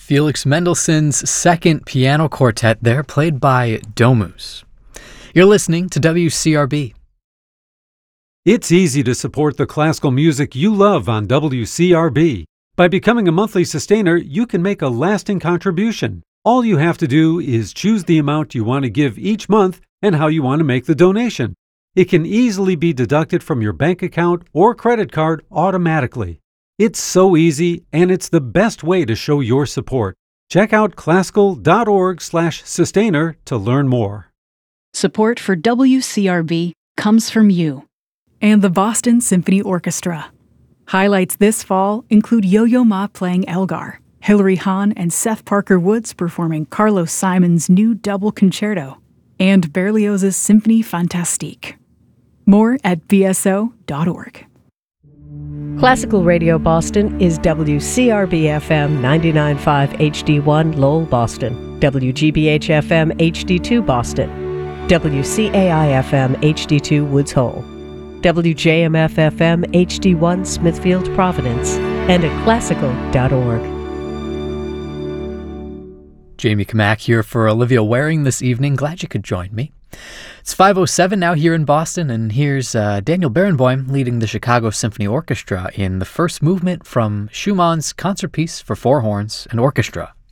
Felix Mendelssohn's Second Piano Quartet there, played by Domus. You're listening to WCRB. It's easy to support the classical music you love on WCRB. By becoming a monthly sustainer, you can make a lasting contribution. All you have to do is choose the amount you want to give each month and how you want to make the donation. It can easily be deducted from your bank account or credit card automatically. It's so easy, and it's the best way to show your support. Check out classical.org/sustainer to learn more. Support for WCRB comes from you and the Boston Symphony Orchestra. Highlights this fall include Yo-Yo Ma playing Elgar, Hilary Hahn and Seth Parker Woods performing Carlos Simon's new double concerto, and Berlioz's Symphonie Fantastique. More at bso.org. Classical Radio Boston is WCRB-FM 99.5 HD1 Lowell, Boston, WGBH-FM HD2 Boston, WCAI-FM HD2 Woods Hole, WJMF-FM HD1 Smithfield, Providence, and at classical.org. Jamie Kamak here for Olivia Waring this evening. Glad you could join me. It's 5:07 now here in Boston, and here's Daniel Barenboim leading the Chicago Symphony Orchestra in the first movement from Schumann's Concert Piece for Four Horns and Orchestra.